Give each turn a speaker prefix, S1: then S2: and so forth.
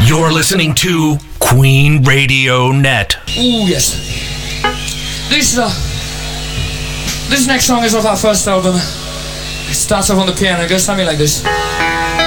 S1: You're listening to Queen Radio Net.
S2: Ooh, yes. This next song is off our first album. It starts off on the piano. It goes something like this.